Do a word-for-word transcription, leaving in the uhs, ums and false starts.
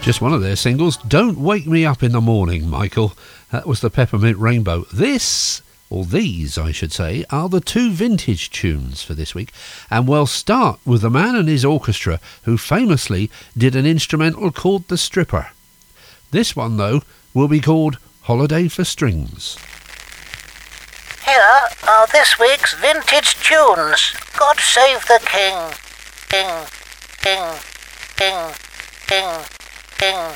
Just one of their singles, Don't Wake Me Up in the Morning, Michael. That was the Peppermint Rainbow. This, or these, I should say, are the two vintage tunes for this week. And we'll start with the man and his orchestra, who famously did an instrumental called The Stripper. This one, though, will be called Holiday for Strings. Here are this week's vintage tunes. God Save the King. King, king, king, king, king.